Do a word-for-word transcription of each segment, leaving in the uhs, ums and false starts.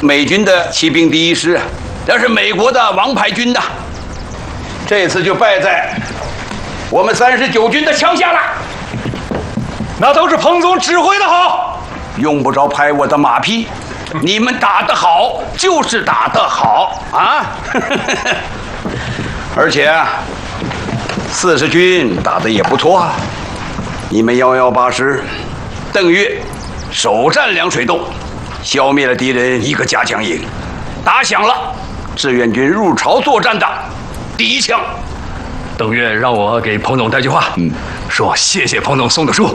美军的骑兵第一师，那是美国的王牌军呐。这次就败在我们三十九军的枪下了。 那都是彭总指挥的好， 用不着拍我的马屁。你们打得好，就是打得好啊！而且四十军打得也不错啊。你们幺幺八师邓岳首占凉水洞，消灭了敌人一个加强营，打响了志愿军入朝作战的第一枪。 邓岳让我给彭总带句话，嗯，说谢谢彭总送的书。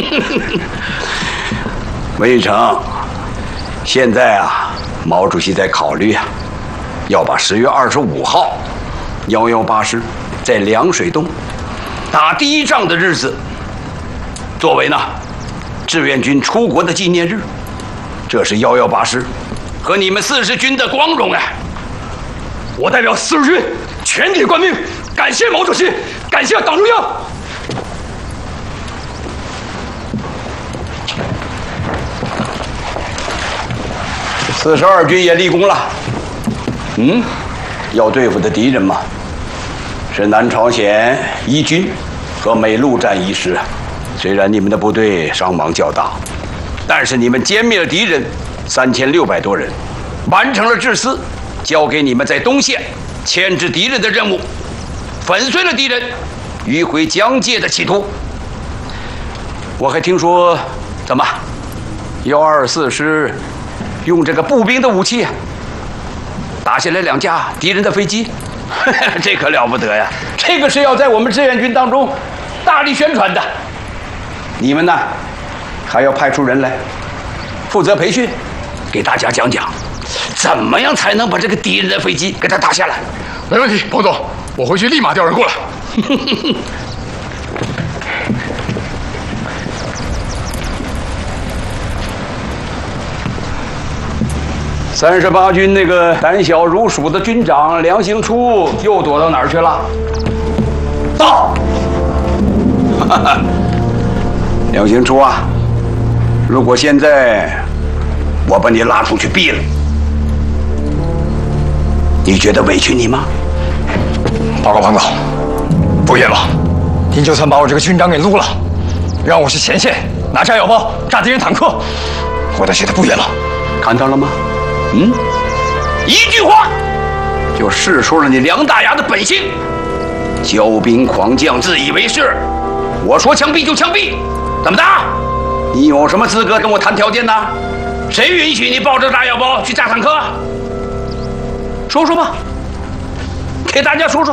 魏成，现在啊，毛主席在考虑啊，要把十月二十五号幺幺八师在凉水洞打第一仗的日子，作为呢志愿军出国的纪念日。这是幺幺八师和你们四十军的光荣啊！ 我代表四十军全体官兵，感谢毛主席，感谢党中央。 四十二军也立功了。嗯，要对付的敌人嘛，是南朝鲜一军和美陆战一师。虽然你们的部队伤亡较大，但是你们歼灭了敌人三千六百多人，完成了志思交给你们在东线牵制敌人的任务，粉碎了敌人迂回疆界的企图。我还听说，怎么幺二四师用这个步兵的武器打下来两架敌人的飞机，这可了不得呀！这个是要在我们志愿军当中大力宣传的。你们呢，还要派出人来负责培训，给大家讲讲怎么样才能把这个敌人的飞机给他打下来。 没问题，彭总，我回去立马调人过来。 三十八军那个胆小如鼠的军长梁兴初又躲到哪儿去了？到！梁兴初啊，如果现在我把你拉出去毙了，你觉得委屈你吗？ 报告彭总，不冤枉，您就算把我这个军长给撸了，让我去前线拿炸药包炸敌人坦克，我都觉得不冤枉。 看到了吗？嗯，一句话就试出了你梁大牙的本性，骄兵狂将，自以为是。我说枪毙就枪毙，怎么的？你有什么资格跟我谈条件呢？谁允许你抱着炸药包去炸坦克？说说吧，给大家说说。